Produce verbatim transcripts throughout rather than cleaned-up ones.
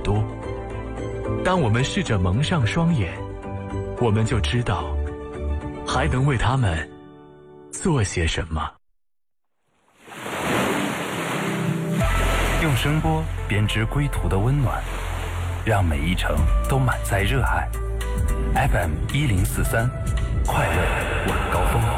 多。当我们试着蒙上双眼，我们就知道还能为他们做些什么。 用声波编织归途的温暖，让每一程都满载热爱。F M 一零四三，快乐晚高峰。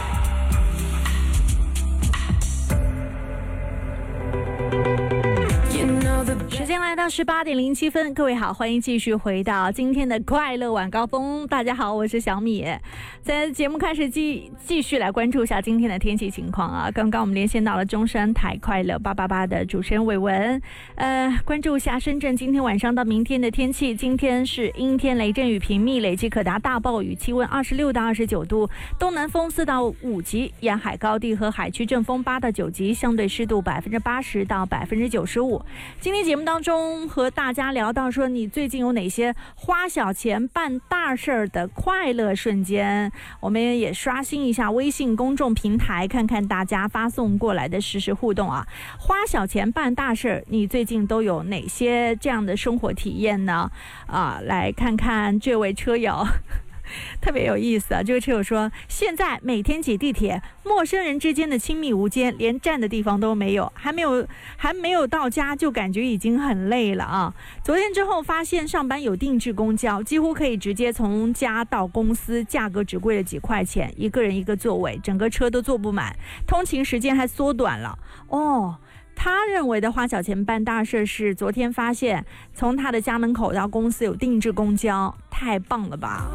时间来到十八点零七分，各位好，欢迎继续回到今天的快乐晚高峰。大家好，我是小米。在节目开始继继续来关注一下今天的天气情况啊。刚刚我们连线到了中山台快乐八八八的主持人伟文，呃，关注一下深圳今天晚上到明天的天气。今天是阴天，雷阵雨频密，累计可达大暴雨，气温二十六到二十九度，东南风四到五级，沿海高地和海区阵风八到九级，相对湿度百分之八十到百分之九十五。今天节目当中和大家聊到说，你最近有哪些花小钱办大事儿的快乐瞬间？我们也刷新一下微信公众平台，看看大家发送过来的实时互动啊。花小钱办大事儿，你最近都有哪些这样的生活体验呢？啊，来看看这位车友。特别有意思啊！这个车友说，现在每天挤地铁，陌生人之间的亲密无间，连站的地方都没有，还没有还没有到家就感觉已经很累了啊！昨天之后发现上班有定制公交，几乎可以直接从家到公司，价格只贵了几块钱，一个人一个座位，整个车都坐不满，通勤时间还缩短了哦。他认为的花小钱办大事是昨天发现从他的家门口到公司有定制公交，太棒了吧！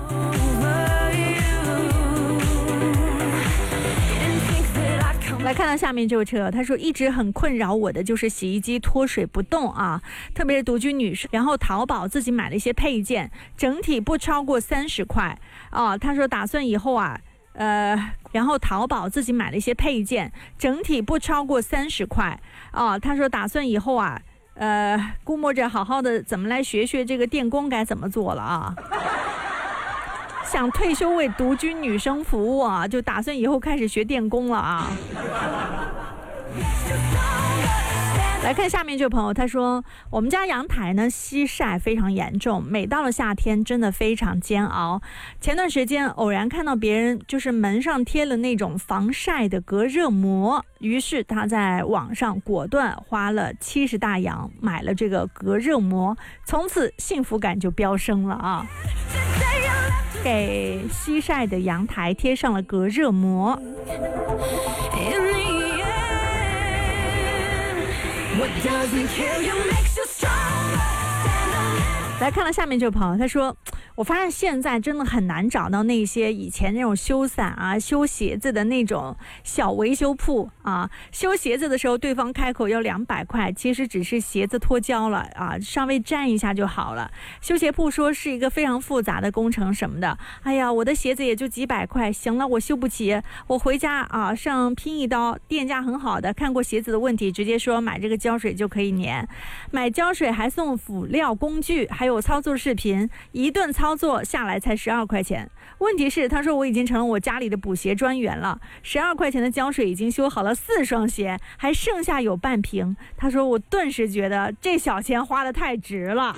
来看到下面这位车友，他说一直很困扰我的就是洗衣机脱水不动啊，特别是独居女士，然后淘宝自己买了一些配件，整体不超过三十块啊。他说打算以后啊。呃，然后淘宝自己买了一些配件，整体不超过三十块啊。他说打算以后啊，呃，估摸着好好的怎么来学学这个电工该怎么做了啊。想退休为独居女生服务啊，就打算以后开始学电工了啊。来看下面这位朋友，他说我们家阳台呢西晒非常严重，每到了夏天真的非常煎熬。前段时间偶然看到别人就是门上贴了那种防晒的隔热膜，于是他在网上果断花了七十大洋买了这个隔热膜，从此幸福感就飙升了啊！给西晒的阳台贴上了隔热膜。来看了下面这位朋友，他说我发现现在真的很难找到那些以前那种修伞啊修鞋子的那种小维修铺啊，修鞋子的时候对方开口要两百块，其实只是鞋子脱胶了啊，稍微粘一下就好了。修鞋铺说是一个非常复杂的工程什么的，哎呀我的鞋子也就几百块，行了我修不起，我回家啊上拼一刀，店家很好的看过鞋子的问题，直接说买这个胶水就可以粘，买胶水还送辅料工具，还有操作视频，一顿操作下来才十二块钱。问题是他说我已经成了我家里的补鞋专员了，十二块钱的胶水已经修好了四双鞋，还剩下有半瓶。他说我顿时觉得这小钱花得太值了。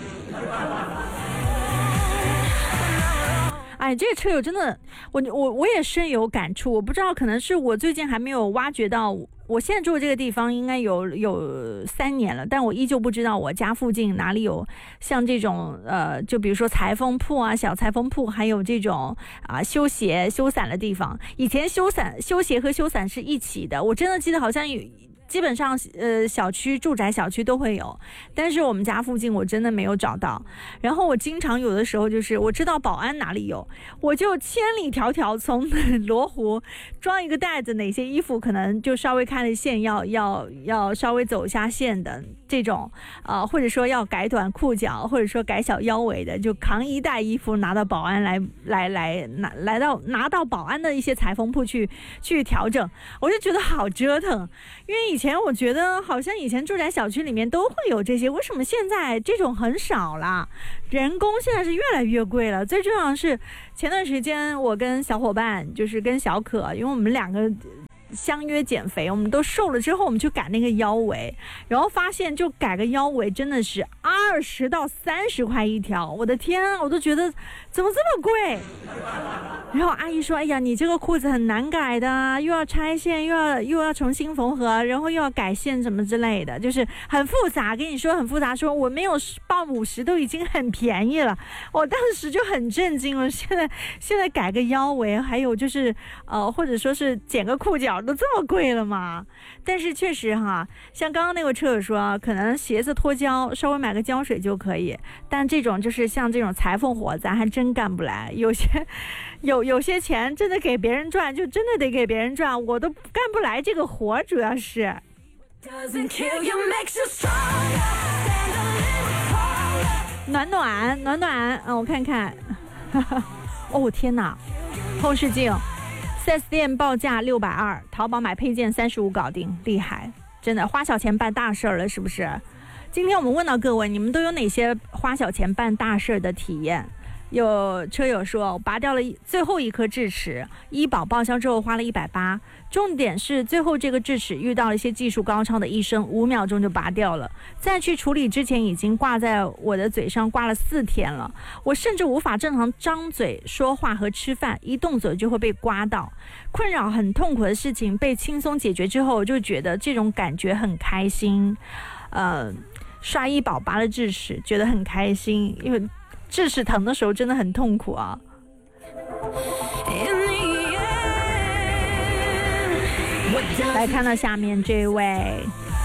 哎，这个车友真的，我我我也深有感触。我不知道，可能是我最近还没有挖掘到。我现在住的这个地方应该有有三年了，但我依旧不知道我家附近哪里有像这种呃，就比如说裁缝铺啊、小裁缝铺，还有这种啊修鞋、修伞的地方。以前修伞、修鞋和修伞是一起的，我真的记得好像有。基本上呃小区住宅小区都会有，但是我们家附近我真的没有找到。然后我经常有的时候就是我知道保安哪里有，我就千里迢迢从罗湖装一个袋子，哪些衣服可能就稍微开了线，要要要稍微走一下线的这种呃或者说要改短裤脚，或者说改小腰围的，就扛一袋衣服拿到保安来来来拿来到拿到保安的一些裁缝铺去去调整。我就觉得好折腾，因为以前我觉得好像以前住宅小区里面都会有这些，为什么现在这种很少了？人工现在是越来越贵了。最重要的是前段时间我跟小伙伴就是跟小可，因为我们两个相约减肥，我们都瘦了之后，我们去改那个腰围，然后发现就改个腰围真的是二十到三十块一条，我的天啊，我都觉得怎么这么贵。然后阿姨说：“哎呀，你这个裤子很难改的，又要拆线，又要又要重新缝合，然后又要改线什么之类的，就是很复杂。跟你说很复杂，说我没有报五十都已经很便宜了。”我当时就很震惊了。现在现在改个腰围，还有就是呃，或者说是剪个裤脚，都这么贵了吗？但是确实哈，像刚刚那位车友说，可能鞋子脱胶，稍微买个胶水就可以。但这种就是像这种裁缝活，咱还真干不来。有些有有些钱真的给别人赚，就真的得给别人赚，我都干不来这个活，主要是。暖暖暖暖，嗯，我看看，哦天哪，后视镜。四 S 店报价六百二，淘宝买配件三十五搞定，厉害！真的花小钱办大事了，是不是？今天我们问到各位，你们都有哪些花小钱办大事的体验？有车友说，我拔掉了最后一颗智齿，医保报销之后花了一百八，重点是最后这个智齿遇到了一些技术高超的医生，五秒钟就拔掉了。在去处理之前，已经挂在我的嘴上挂了四天了，我甚至无法正常张嘴说话和吃饭，一动嘴就会被刮到。困扰很痛苦的事情被轻松解决之后，我就觉得这种感觉很开心。呃，刷医保拔了智齿，觉得很开心，因为智齿疼的时候真的很痛苦啊。来看到下面这位，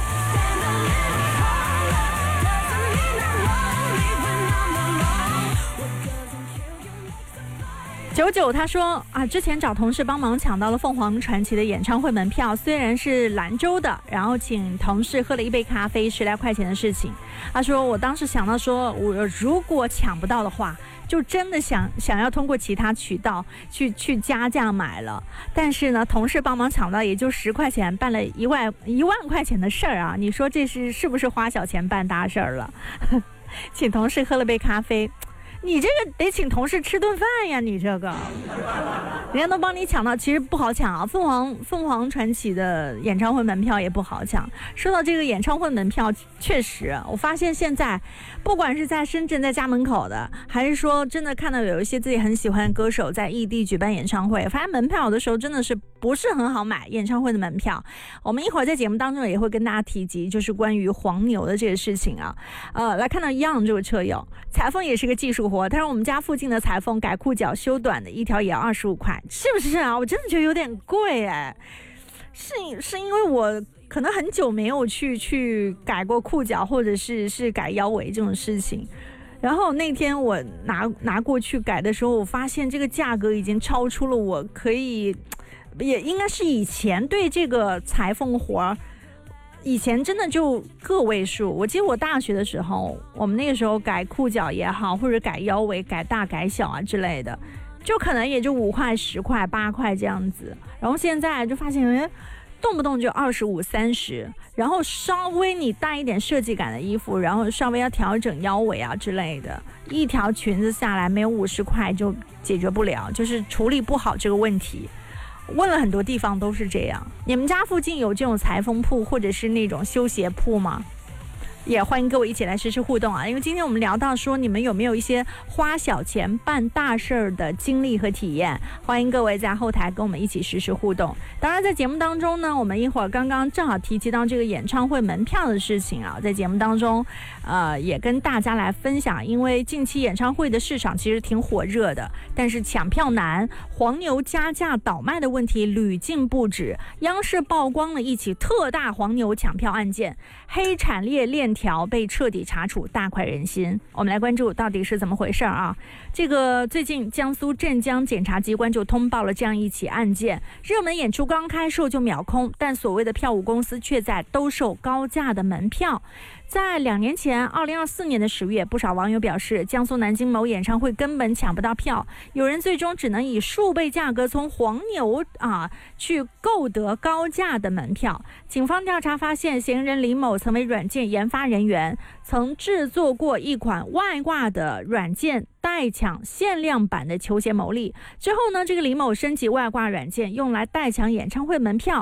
九九他说啊，之前找同事帮忙抢到了凤凰传奇的演唱会门票，虽然是兰州的，然后请同事喝了一杯咖啡，十来块钱的事情。他说我当时想到说，我如果抢不到的话，就真的想想要通过其他渠道去去加价买了。但是呢，同事帮忙抢到也就十块钱，办了一万一万块钱的事儿啊！你说这是是不是花小钱办大事儿了？请同事喝了杯咖啡。你这个得请同事吃顿饭呀，你这个人家都帮你抢到，其实不好抢啊。凤凰凤凰传奇的演唱会门票也不好抢。说到这个演唱会门票，确实我发现现在不管是在深圳在家门口的，还是说真的看到有一些自己很喜欢的歌手在异地举办演唱会，发现门票有的时候真的是不是很好买。演唱会的门票，我们一会儿在节目当中也会跟大家提及，就是关于黄牛的这个事情啊。呃，来看到一样这个车友，裁缝也是个技术活，他说我们家附近的裁缝改裤脚修短的一条也要二十五块，是不是啊？我真的觉得有点贵哎，是是因为我可能很久没有去去改过裤脚，或者是是改腰围这种事情。然后那天我拿拿过去改的时候，我发现这个价格已经超出了我可以，也应该是以前对这个裁缝活以前真的就个位数。我记得我大学的时候，我们那个时候改裤脚也好，或者改腰围、改大改小啊之类的，就可能也就五块、十块、八块这样子。然后现在就发现，哎，动不动就二十五、三十，然后稍微你带一点设计感的衣服，然后稍微要调整腰围啊之类的，一条裙子下来没有五十块就解决不了，就是处理不好这个问题。问了很多地方都是这样。你们家附近有这种裁缝铺或者是那种修鞋铺吗？也欢迎各位一起来实时互动啊！因为今天我们聊到说，你们有没有一些花小钱办大事儿的经历和体验？欢迎各位在后台跟我们一起实时互动。当然，在节目当中呢，我们一会儿刚刚正好提及到这个演唱会门票的事情啊，在节目当中，呃，也跟大家来分享。因为近期演唱会的市场其实挺火热的，但是抢票难，黄牛加价倒卖的问题屡禁不止。央视曝光了一起特大黄牛抢票案件，黑产业链条被彻底查处，大快人心。我们来关注到底是怎么回事啊？这个最近江苏镇江检察机关就通报了这样一起案件，热门演出刚开售就秒空，但所谓的票务公司却在兜售高价的门票。在两年前，二零二四年的十月，不少网友表示，江苏南京某演唱会根本抢不到票，有人最终只能以数倍价格从黄牛啊去购得高价的门票。警方调查发现，嫌疑人李某曾为软件研发人员，曾制作过一款外挂的软件代抢限量版的球鞋牟利。之后呢，这个李某升级外挂软件用来代抢演唱会门票。